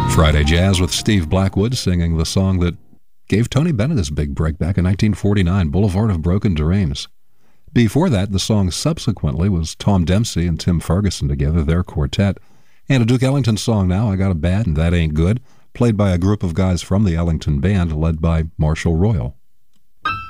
Friday Jazz with Steve Blackwood singing the song that gave Tony Bennett his big break back in 1949, Boulevard of Broken Dreams. Before that, the song subsequently was Tom Dempsey and Tim Ferguson together, their quartet. And a Duke Ellington song now, I Got a Bad and That Ain't Good, played by a group of guys from the Ellington Band led by Marshall Royal.